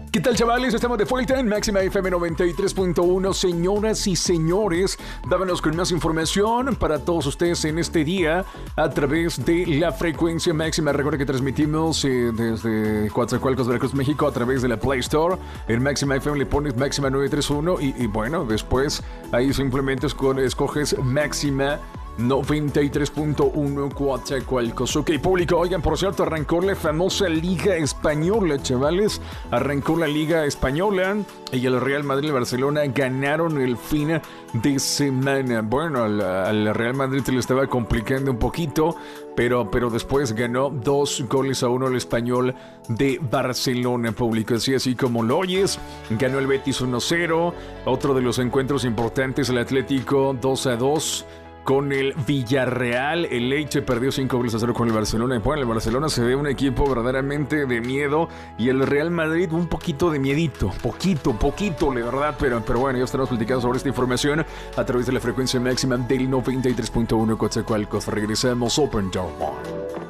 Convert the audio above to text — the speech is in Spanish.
¿Qué tal, chavales? Estamos de vuelta en Máxima FM 93.1. Señoras y señores, vámonos con más información para todos ustedes en este día a través de la frecuencia máxima. Recuerda que transmitimos desde Coatzacoalcos, Veracruz, México, a través de la Play Store. En Máxima FM le pones Máxima 931 y bueno, después ahí simplemente escoges Máxima 93.1 Coatzacoalcos. Ok, público, oigan, por cierto, arrancó la famosa Liga Española, chavales. Arrancó la Liga Española y el Real Madrid y el Barcelona ganaron el fin de semana. Bueno, al Real Madrid se le estaba complicando un poquito, pero después ganó 2-1 el Español de Barcelona, público. Así como lo oyes, ganó el Betis 1-0. Otro de los encuentros importantes, el Atlético 2-2 con el Villarreal. El Elche perdió 5-0 con el Barcelona. Bueno, el Barcelona se ve un equipo verdaderamente de miedo y el Real Madrid un poquito de miedito. Poquito, la verdad. Pero bueno, ya estaremos platicando sobre esta información a través de la frecuencia máxima del 93.1 Coatzacoalcos. Regresamos. Open Door 1.